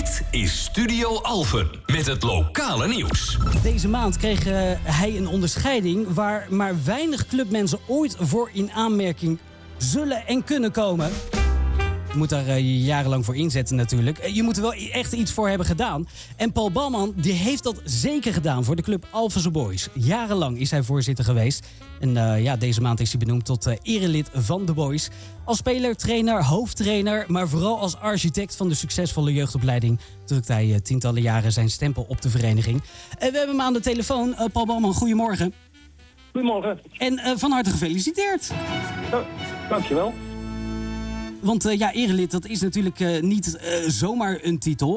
Dit is Studio Alphen met het lokale nieuws. Deze maand kreeg hij een onderscheiding waar maar weinig clubmensen ooit voor in aanmerking zullen en kunnen komen. Je moet daar jarenlang voor inzetten natuurlijk. Je moet er wel echt iets voor hebben gedaan. En Paul Balman die heeft dat zeker gedaan voor de club Alphense Boys. Jarenlang is hij voorzitter geweest. En deze maand is hij benoemd tot erelid van de Boys. Als speler, trainer, hoofdtrainer, maar vooral als architect van de succesvolle jeugdopleiding drukt hij tientallen jaren zijn stempel op de vereniging. We hebben hem aan de telefoon. Paul Balman, goedemorgen. Goedemorgen. En van harte gefeliciteerd. Dankjewel. Want erelid, dat is natuurlijk niet zomaar een titel.